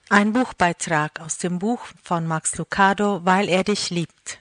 Ein Buchbeitrag aus dem Buch von Max Lucado, Weil er dich liebt.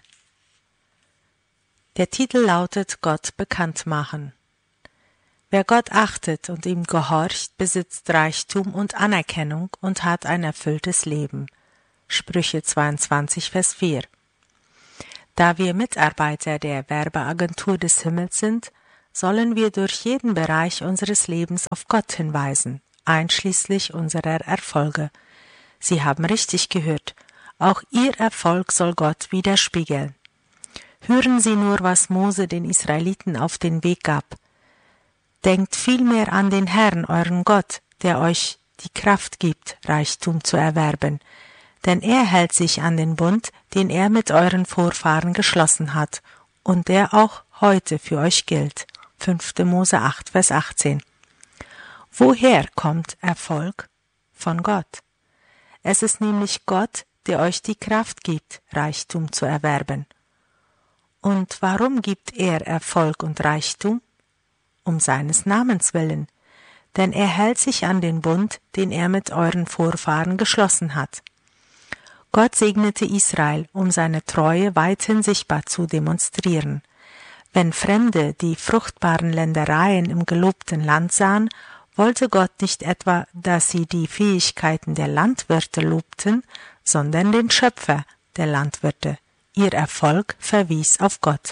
Der Titel lautet Gott bekannt machen. Wer Gott achtet und ihm gehorcht, besitzt Reichtum und Anerkennung und hat ein erfülltes Leben. Sprüche 22, Vers 4. Da wir Mitarbeiter der Werbeagentur des Himmels sind, sollen wir durch jeden Bereich unseres Lebens auf Gott hinweisen, einschließlich unserer Erfolge. Sie haben richtig gehört, auch Ihr Erfolg soll Gott widerspiegeln. Hören Sie nur, was Mose den Israeliten auf den Weg gab. Denkt vielmehr an den Herrn, euren Gott, der euch die Kraft gibt, Reichtum zu erwerben. Denn er hält sich an den Bund, den er mit euren Vorfahren geschlossen hat und der auch heute für euch gilt. 5. Mose 8, Vers 18. Woher kommt Erfolg? Von Gott. Es ist nämlich Gott, der euch die Kraft gibt, Reichtum zu erwerben. Und warum gibt er Erfolg und Reichtum? Um seines Namens willen. Denn er hält sich an den Bund, den er mit euren Vorfahren geschlossen hat. Gott segnete Israel, um seine Treue weithin sichtbar zu demonstrieren. Wenn Fremde die fruchtbaren Ländereien im gelobten Land sahen, wollte Gott nicht etwa, dass sie die Fähigkeiten der Landwirte lobten, sondern den Schöpfer der Landwirte. Ihr Erfolg verwies auf Gott.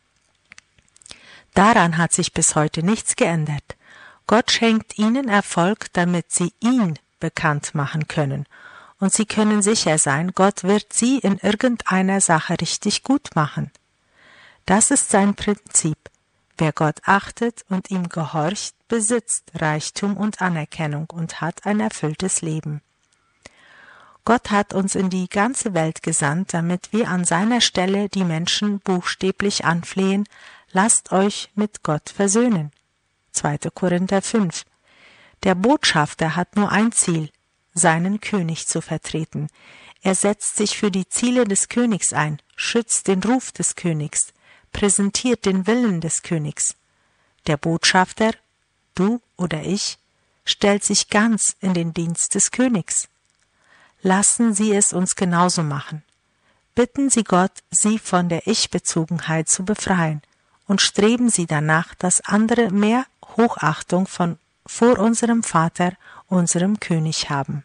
Daran hat sich bis heute nichts geändert. Gott schenkt ihnen Erfolg, damit sie ihn bekannt machen können. Und sie können sicher sein, Gott wird sie in irgendeiner Sache richtig gut machen. Das ist sein Prinzip. Wer Gott achtet und ihm gehorcht, besitzt Reichtum und Anerkennung und hat ein erfülltes Leben. Gott hat uns in die ganze Welt gesandt, damit wir an seiner Stelle die Menschen buchstäblich anflehen, lasst euch mit Gott versöhnen. 2. Korinther 5. Der Botschafter hat nur ein Ziel, seinen König zu vertreten. Er setzt sich für die Ziele des Königs ein, schützt den Ruf des Königs, präsentiert den Willen des Königs. Der Botschafter, du oder ich, stellt sich ganz in den Dienst des Königs. Lassen Sie es uns genauso machen. Bitten Sie Gott, Sie von der Ich-Bezogenheit zu befreien und streben Sie danach, dass andere mehr Hochachtung vor unserem Vater, unserem König haben.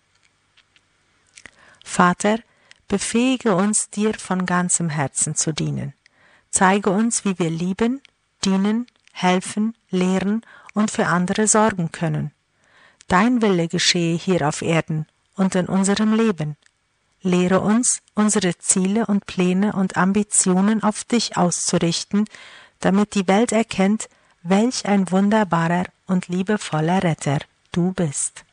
Vater, befähige uns, dir von ganzem Herzen zu dienen. Zeige uns, wie wir lieben, dienen, helfen, lehren und für andere sorgen können. Dein Wille geschehe hier auf Erden und in unserem Leben. Lehre uns, unsere Ziele und Pläne und Ambitionen auf dich auszurichten, damit die Welt erkennt, welch ein wunderbarer und liebevoller Retter du bist.